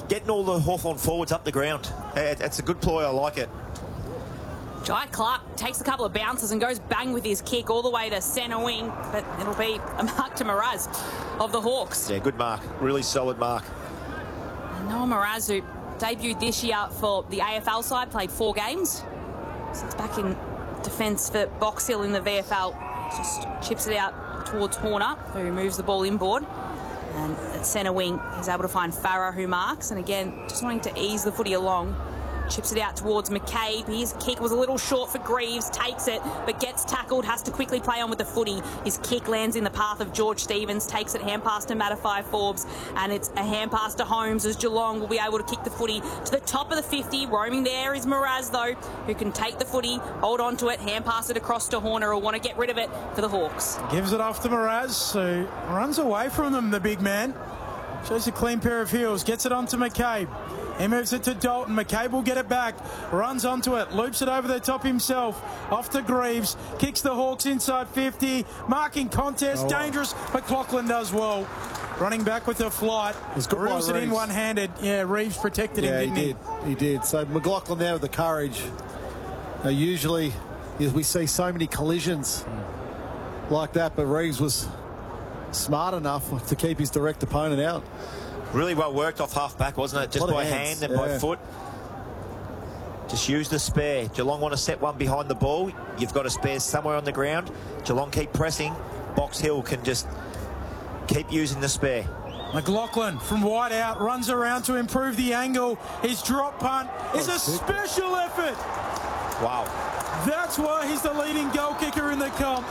getting all the Hawthorn forwards up the ground. It's a good ploy. I like it. Jai Clark takes a couple of bounces and goes bang with his kick all the way to centre wing, but it'll be a mark to Mraz of the Hawks. Yeah, good mark. Really solid mark. Noah Mraz, who debuted this year for the AFL side, played 4 games. So it's back in defence for Box Hill in the VFL. Just chips it out towards Horner, who moves the ball inboard. And at centre wing, he's able to find Farah, who marks. And again, just wanting to ease the footy along. Chips it out towards McCabe. His kick was a little short for Greaves. Takes it, but gets tackled. Has to quickly play on with the footy. His kick lands in the path of George Stevens. Takes it hand pass to Matafai Forbes. And it's a hand pass to Holmes as Geelong will be able to kick the footy to the top of the 50. Roaming there is Mraz, though, who can take the footy, hold on to it, hand pass it across to Horner, who want to get rid of it for the Hawks. Gives it off to Mraz, who runs away from them, the big man. Shows a clean pair of heels. Gets it onto McCabe. He moves it to Dalton. McCabe will get it back. Runs onto it. Loops it over the top himself. Off to Greaves. Kicks the Hawks inside 50. Marking contest. Dangerous. McLaughlin does well. Running back with a flight. Reels it in one-handed. Yeah, Reeves protected him, didn't he? He did. So McLaughlin there with the courage. Usually we see so many collisions like that, but Reeves was smart enough to keep his direct opponent out. Really well worked off half-back, wasn't it? Just by hand and by foot. Just use the spare. Geelong want to set one behind the ball. You've got a spare somewhere on the ground. Geelong keep pressing. Box Hill can just keep using the spare. McLaughlin from wide out runs around to improve the angle. His drop punt is a special effort. Wow. That's why he's the leading goal kicker in the comp.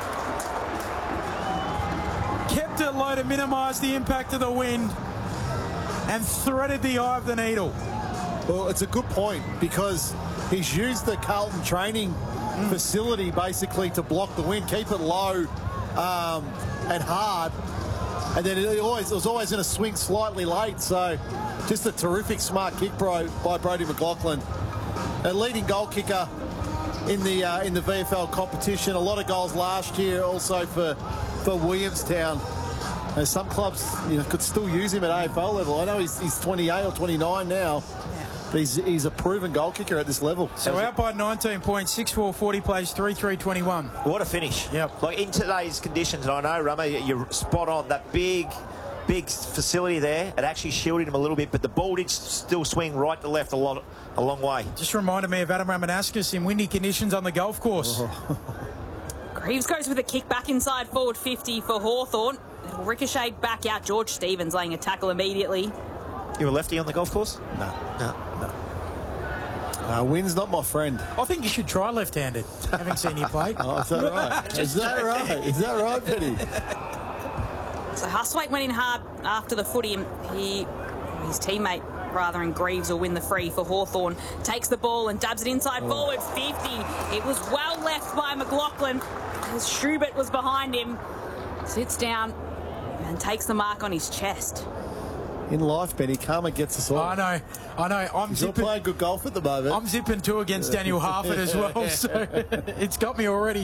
Kept it low to minimise the impact of the wind and threaded the eye of the needle. Well, it's a good point because he's used the Carlton training facility basically to block the wind, keep it low and hard, and then it was always going to swing slightly late. So just a terrific smart kick by Brodie McLaughlin, a leading goal kicker in the VFL competition. A lot of goals last year also for Williamstown. Some clubs could still use him at AFL level. I know he's 28 or 29 now, but he's a proven goal kicker at this level. So out by 19 points, 6-4-40 plays 3-3-21. What a finish. Yep. Like in today's conditions, and I know, Rama, you're spot on. That big facility there, it actually shielded him a little bit, but the ball did still swing right to left a long way. Just reminded me of Adam Ramanauskas in windy conditions on the golf course. Greaves goes with a kick back inside forward 50 for Hawthorn. It'll ricochet back out. George Stevens laying a tackle immediately. You a lefty on the golf course? No. Wind's not my friend. I think you should try left-handed, having seen you play. Oh, is that right? Is that right, Petty? So Hustwaite went in hard after the footy, and his teammate rather than Greaves will win the free for Hawthorn. Takes the ball and dabs it inside forward 50. It was well left by McLaughlin as Schubert was behind him. Sits down and takes the mark on his chest. In life, Benny, karma gets us all. I know. He's not playing good golf at the moment. I'm zipping 2 against Daniel Harford as well, so it's got me already.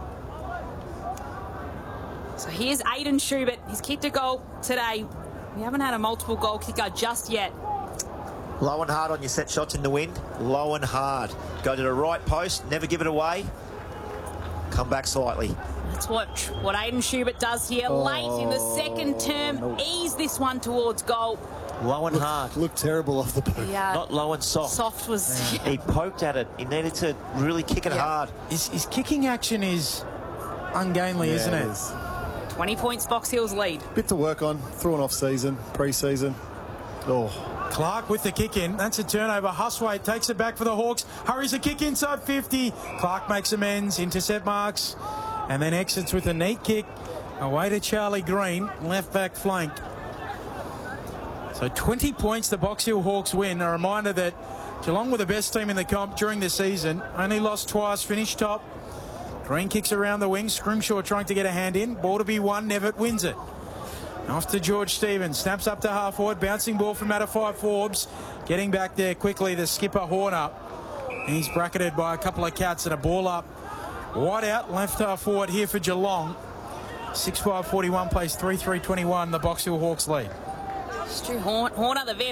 So here's Aidan Schubert. He's kicked a goal today. We haven't had a multiple goal kicker just yet. Low and hard on your set shots in the wind. Low and hard. Go to the right post. Never give it away. Come back slightly. Let's watch what Aidan Schubert does here late in the second term. Ease this one towards goal. Low and hard. Looked terrible off the boot. Yeah. Not low and soft. Soft was... He poked at it. He needed to really kick it hard. His kicking action is ungainly, isn't it? Is. 20 points, Box Hill's lead. Bit to work on through and off season, pre-season. Clark with the kick in. That's a turnover. Hustwaite takes it back for the Hawks. Hurries a kick inside 50. Clark makes amends. Intercept marks. And then exits with a neat kick. Away to Charlie Green. Left back flank. So 20 points the Box Hill Hawks win. A reminder that Geelong were the best team in the comp during the season. Only lost twice. Finished top. Green kicks around the wing. Scrimshaw trying to get a hand in. Ball to be won. Nevitt wins it. Off to George Stevens. Snaps up to half forward. Bouncing ball from Matafai Forbes. Getting back there quickly. The skipper Horner. He's bracketed by a couple of cats and a ball up. Wide out. Left half forward here for Geelong. 6-5-41 plays 3-3-21. The Box Hill Hawks lead. Stu Horner, the